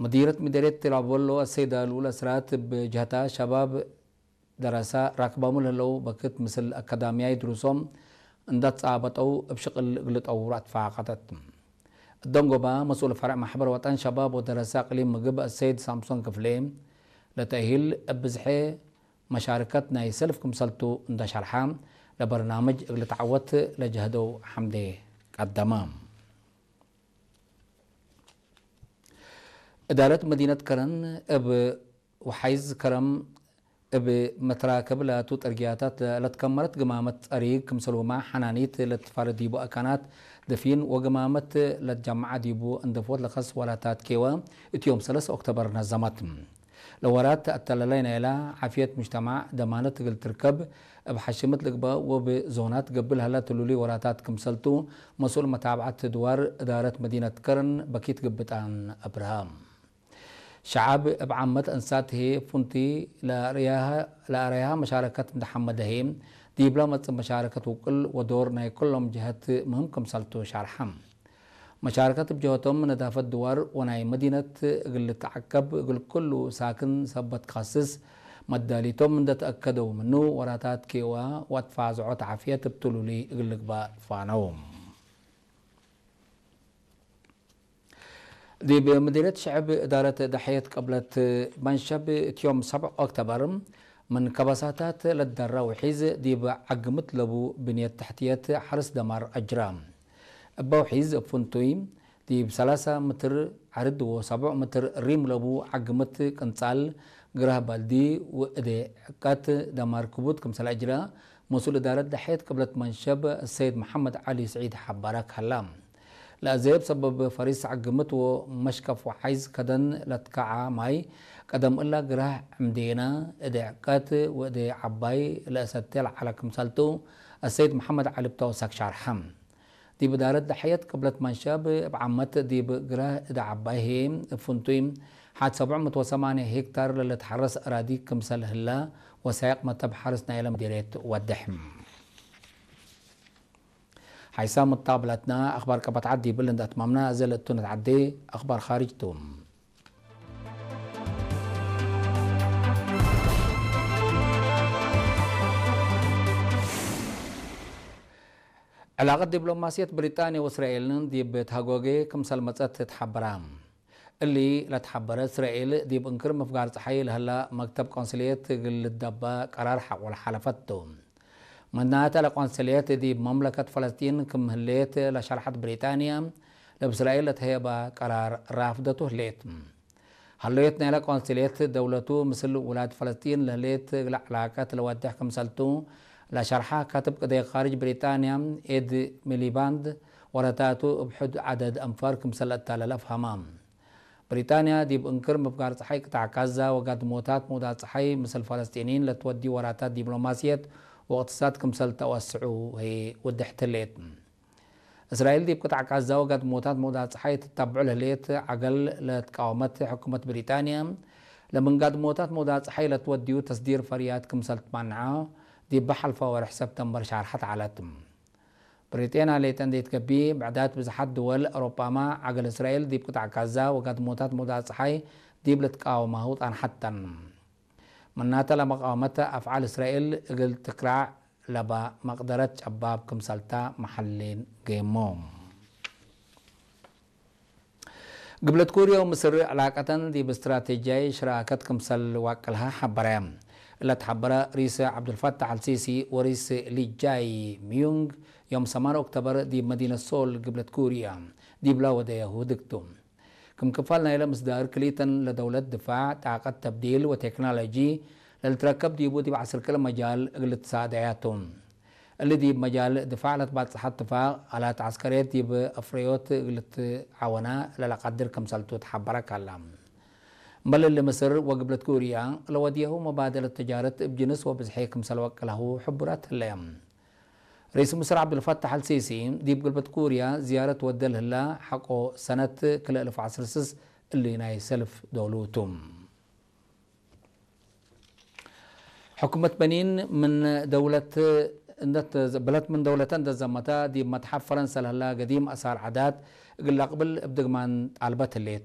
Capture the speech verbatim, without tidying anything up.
مديرة مديرية تلعبولو السيدة الأولى سرات بجهتها شباب دراسة راكبامو لو بكت مثل أكاديمية يدرسهم اندت صعبت أو بشغل غلط أو رات فاقتت الدنقبة مسؤول فرع محبر وطن شباب ودراسة قليم مقب السيد سامسون كفليم لتأهيل بزحي مشاركتنا يسلف كمسلتو اند شرحام لبرنامج اللي تعودت لجهدو حمدي قدمام إدارة مدينة كرن اب وحيز كرم اب متراكب لتوت ارجياتات لتكمرت قمامة أريق كمسلوما حنانيت لتفارد ديبو أكانات دفين وقمامة لتجمع ديبو اندفوت لخص ولاتات كيوا اتيوم سلس اكتوبر نظمت لورات التلالين إلى عافية مجتمع دمانة قل تركب بحشمت لقبا وبزونات قبل هلا تلولي وراتات كمسلتو مسؤول متابعة دوار إدارة مدينة كرن بكيت قبتان أبراهام شعب بعمت أنسات هي فنتي لأرياها لأرياها مشاركة محمد هيم ديبلومات مشاركة وكل ودورنا كلهم جهة مهم كمسلتو شارحم مشاركة بجهتهم نظافة دوار وناي مدينة قل تعقب قل كله ساكن سبت خاصص مداليتهم من تأكدوا منه وراتات كيوا واتفازعوا عافية بتلولي قل قبا فانوم دي بمديرية شعب إدارة دحية قبلت منشب يوم سبعة أكتوبر من كبساتات للدرة وحيز دي بعقمت لبو بنية تحتية حرس دمار أجرام بوحيز فنتويم دي بثلاثة متر عرض وسبع متر ريم لبو عقمت كنصال قراه بالدي وإدي كات دمار كبوت كمسال أجرا مسؤول إدارة دحية قبلت منشب السيد محمد علي سعيد حبارك هلام لأزيب سبب فريس عقمت ومشكف وحيز كدن لتكعا ماي قدم إلا قراه عمدينا إدي كات وإدي عباي لأستيل على كمسالتو السيد محمد علي بتوسك شارحم دي بدارة دحية قبلت منشاب بعمت دي بقراه إدي عبايهم فنتويم حاد سبعمية وثمانية هكتار لتحرس أرادي كمسال هلا وسايق متب حرسنا إلى مديرية والدحم حيسام الطابلتنا أخبار كبت عدي بلند أتمامنا زلت تونت عدي أخبار خارج توم علاقة دبلوماسية بريطانيا وإسرائيل دي بتهاجوجي كمسال مصات تحبرام اللي لا تحبر إسرائيل دي بانكر مفقار صحيل هلا مكتب قنصلية قل الدبا قرار حق والحلفتهم منات لقنصلية دي بمملكة فلسطين كم هليت لشرحت بريطانيا لإسرائيل تهيبا قرار رافضته ليت هليتنا لقنصلية دولته مثل ولاد فلسطين لهليت العلاقات لوادح كمسلتو لشرحها كاتب قضية خارج بريطانيا إيد ميليباند ورتاتو بحد عدد أنفار كمسلت تالالف همام بريطانيا دي بانكر مفقار صحي قطع كازا وقد موتات مودات صحي مثل فلسطينيين لتودي وراتات دبلوماسية واقتصاد كمسل توسعو هي ودحتليت إسرائيل دي بقطع كازا وقد موتات مودات صحي تتبع لهليت عقل لتقاومت حكومة بريطانيا لمن قد موتات مودات صحي لتوديو تصدير فريات كمسل تمنعه دي بحلفة ورح سبتمبر شارحت علاتم بريطانيا ليتن دي تكبي بعدات بزحات دول أوروبا ما عقل إسرائيل دي بقطع كازا وقد موتات مودات صحي دي بلتقاومه وطان حتى مناتا لمقاومة أفعال إسرائيل قل تقرع لبا مقدرة شباب كمسلتا محلين جيموم قبلت كوريا ومصر علاقة دي باستراتيجية شراكة كمسل واكلها حبرام اللي تحبرا رئيس عبد الفتاح السيسي ورئيس لي جاي ميونغ يوم ثمانية أكتوبر دي مدينة سول قبلت كوريا دي بلا وديه ودكتوم كم كفالنا إلى مصدر كليتا لدولة دفاع طاقة تبديل وتكنولوجي للتركب دي بودي بعصر كل مجال الاقتصادياتهم اللي دي بمجال دفاع لتبعت صحة دفاع على عسكريات دي بأفريوت قلت عونا للقدر كم سلطو تحبرك اللام بل اللي مصر وقبلت كوريا لو وديه مبادلة تجارة بجنس وبزحيكم سلوك له حبرات الليم رئيس مصر عبد الفتاح السيسي دي بقلبة كوريا زيارة ودل هلا حقه سنة كل ألف عصر سس اللي ناي سلف دولوتهم حكومة بنين من دولة بلد من دولتان دزمتا دي متحف فرنسا هلا قديم أثار عادات قل قبل بدقمان طالبات اللي